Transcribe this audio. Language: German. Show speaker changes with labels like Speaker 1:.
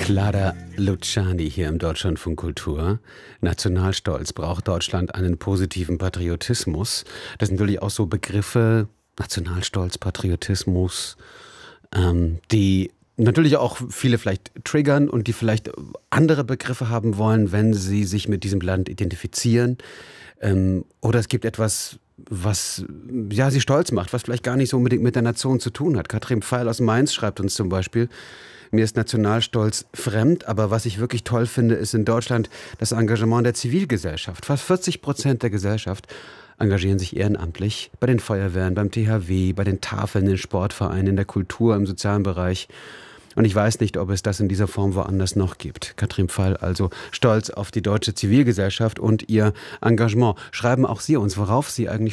Speaker 1: Clara Luciani hier im Deutschlandfunk Kultur. Nationalstolz, braucht Deutschland einen positiven Patriotismus? Das sind natürlich auch so Begriffe, Nationalstolz, Patriotismus, die natürlich auch viele vielleicht triggern und die vielleicht andere Begriffe haben wollen, wenn sie sich mit diesem Land identifizieren. Oder es gibt etwas, was ja, sie stolz macht, was vielleicht gar nicht so unbedingt mit der Nation zu tun hat. Katrin Pfeil aus Mainz schreibt uns zum Beispiel: Mir ist Nationalstolz fremd, aber was ich wirklich toll finde, ist in Deutschland das Engagement der Zivilgesellschaft. Fast 40% der Gesellschaft engagieren sich ehrenamtlich bei den Feuerwehren, beim THW, bei den Tafeln, den Sportvereinen, in der Kultur, im sozialen Bereich. Und ich weiß nicht, ob es das in dieser Form woanders noch gibt. Katrin Pfeil also stolz auf die deutsche Zivilgesellschaft und ihr Engagement. Schreiben auch Sie uns, worauf Sie eigentlich